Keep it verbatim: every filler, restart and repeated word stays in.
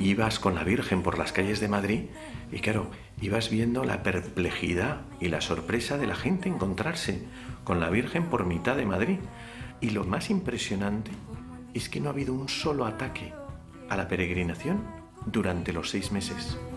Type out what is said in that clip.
ibas con la Virgen por las calles de Madrid y claro, ibas viendo la perplejidad y la sorpresa de la gente encontrarse con la Virgen por mitad de Madrid. Y lo más impresionante es que no ha habido un solo ataque a la peregrinación durante los seis meses.